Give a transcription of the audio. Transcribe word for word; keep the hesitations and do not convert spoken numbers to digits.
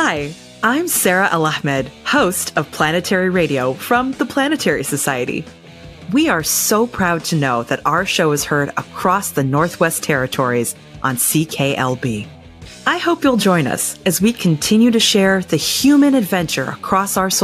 Hi, I'm Sarah Al-Ahmed, host of Planetary Radio from the Planetary Society. We are so proud to know that our show is heard across the Northwest Territories on C K L B. I hope you'll join us as we continue to share the human adventure across our